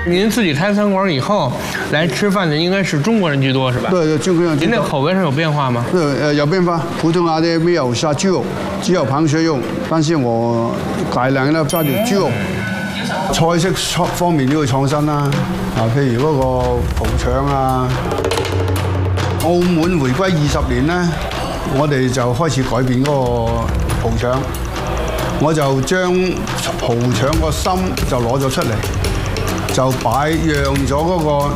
您自己开餐馆以后来吃饭的应该是中国人居多，是吧？ 对，中国人居多。 您那口味上有变化吗？ 有变化。普通話的沒有殺豬肉，只有棒血肉，但是我大量咧加條豬肉。菜式方面都要創新啦，譬如嗰個蠔腸啊。澳門回歸20年咧，我哋就開始改變嗰個蠔腸，我就將蠔腸個心就攞咗出嚟，就讓咗嗰個